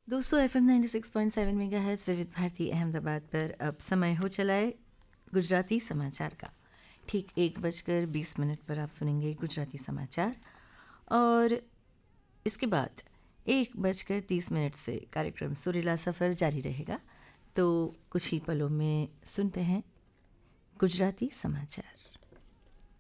दोस्तों FM 96.7 megahertz विविध भारती अहमदाबाद पर अब समय हो चला है गुजराती समाचार का। ठीक 1:20 पर आप सुनेंगे गुजराती समाचार और इसके बाद 1:30 से कार्यक्रम सुरीला सफ़र जारी रहेगा। तो कुछ ही पलों में सुनते हैं गुजराती समाचार।